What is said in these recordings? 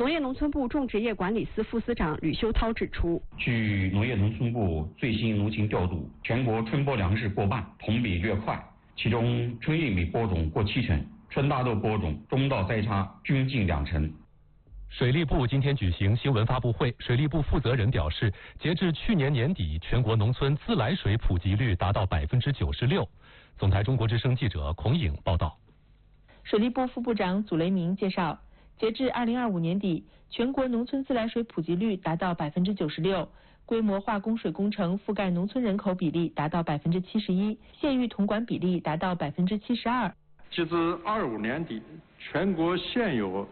农业农村部种植业管理司副司长吕修涛指出， 据农业农村部最新农情调度，全国春播粮食过半，同比略快，其中春玉米播种过70%，春大豆播种中稻栽插均近20%。 水利部今天举行新闻发布会，水利部负责人表示，截至去年年底，全国农村自来水普及率达到96%。总台中国之声记者孔颖报道。 水利部副部长祖雷明介绍，截至2025年底，全国农村自来水普及率达到96%，规模化供水工程覆盖农村人口比例达到71%，县域统管比例达到72%。 截至25年底，全国现有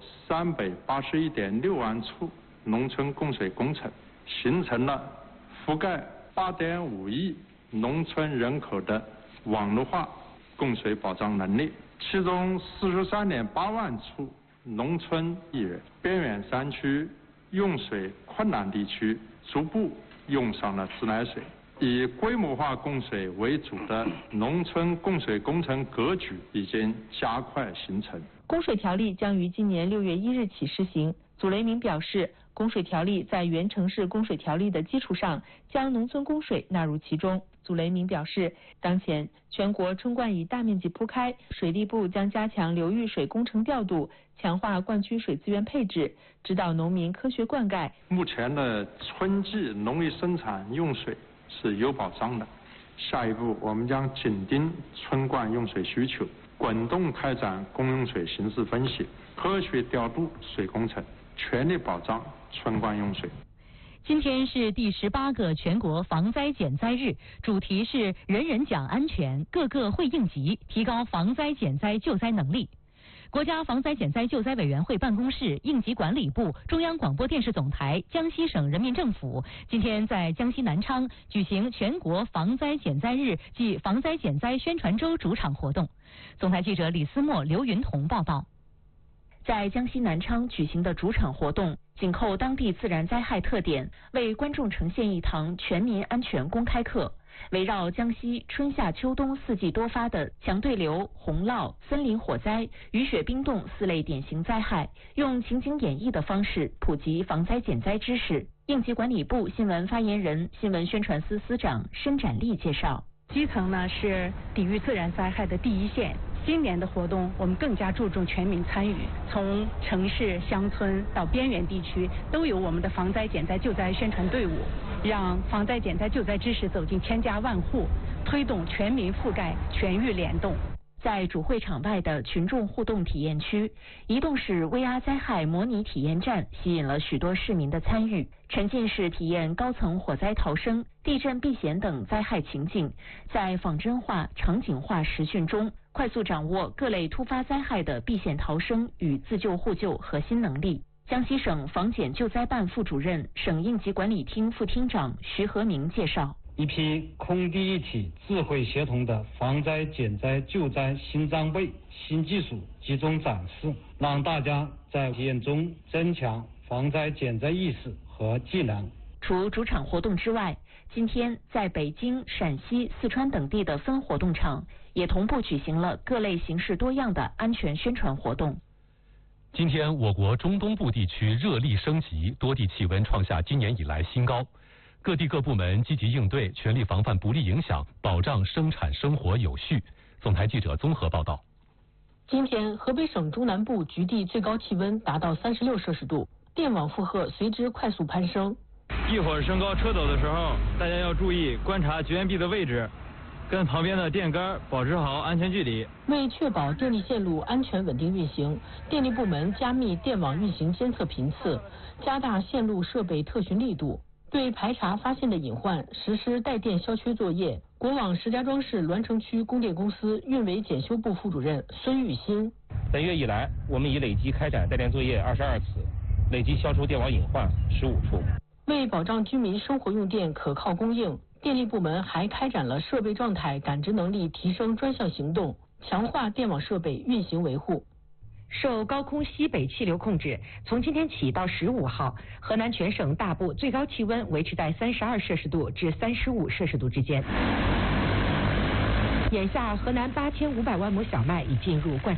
381.6万处农村供水工程，形成了覆盖8.5亿农村人口的网络化供水保障能力。其中43.8万处农村艺人边远山区、用水困难地区逐步用上了自来水。以规模化供水为主的农村供水工程格局已经加快形成。 供水条例将于今年6月1日起施行。祖雷明表示，供水条例在原城市供水条例的基础上，将农村供水纳入其中。祖雷明表示，当前全国春灌已大面积铺开，水利部将加强流域水工程调度，强化灌区水资源配置，指导农民科学灌溉。 目前的春季农业生产用水是有保障的，下一步我们将紧盯春灌用水需求，滚动开展公用水形势分析，科学调度水工程，全力保障春灌用水。 今天是第18个全国防灾减灾日，主题是人人讲安全，个个会应急，提高防灾减灾救灾能力。国家防灾减灾救灾委员会办公室、应急管理部、中央广播电视总台、江西省人民政府今天在江西南昌举行全国防灾减灾日暨防灾减灾宣传周主场活动。总台记者李思墨、刘云彤报道。 在江西南昌举行的主场活动，紧扣当地自然灾害特点，为观众呈现一堂全民安全公开课。围绕江西春夏秋冬4季多发的强对流、洪涝、森林火灾、雨雪冰冻4类典型灾害，用情景演绎的方式普及防灾减灾知识。应急管理部新闻发言人、新闻宣传司司长申展丽介绍， 基层呢是抵御自然灾害的第一线。今年的活动，我们更加注重全民参与，从城市、乡村到边远地区，都有我们的防灾减灾救灾宣传队伍，让防灾减灾救灾知识走进千家万户，推动全民覆盖、全域联动。 在主会场外的群众互动体验区，移动式 VR 灾害模拟体验站吸引了许多市民的参与，沉浸式体验高层火灾逃生、地震避险等灾害情境，在仿真化、场景化实训中，快速掌握各类突发灾害的避险逃生与自救互救核心能力。江西省防减救灾办副主任、省应急管理厅副厅长徐和明介绍。 一批空地一体、智慧协同的防灾减灾救灾新装备、新技术集中展示，让大家在体验中增强防灾减灾意识和技能。 除主场活动之外，今天在北京、陕西、四川等地的分活动场也同步举行了各类形式多样的安全宣传活动。 今天，我国中东部地区热力升级，多地气温创下今年以来新高。各地各部门积极应对，全力防范不利影响，保障生产生活有序。总台记者综合报道。 今天，河北省中南部局地最高气温达到36摄氏度，电网负荷随之快速攀升。 一会儿升高车斗的时候，大家要注意观察绝缘壁的位置，跟旁边的电杆保持好安全距离。 为确保电力线路安全稳定运行，电力部门加密电网运行监测频次，加大线路设备特巡力度，对排查发现的隐患实施带电消缺作业。国网石家庄市栾城区供电公司运维检修部副主任孙玉新： 本月以来，我们已累计开展带电作业22次，累计消除电网隐患15处。 为保障居民生活用电可靠供应，电力部门还开展了设备状态感知能力提升专项行动，强化电网设备运行维护。 受高空西北气流控制，从今天起到15号，河南全省大部最高气温维持在32摄氏度至35摄氏度之间。眼下，河南8500万亩小麦已进入灌